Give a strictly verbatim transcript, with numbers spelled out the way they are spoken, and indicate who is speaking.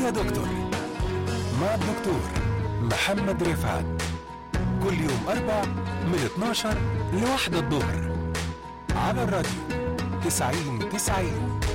Speaker 1: يا دكتور مع الدكتور محمد رفعت، كل يوم أربع من اتناشر لواحدة الظهر على الراديو تسعين تسعين.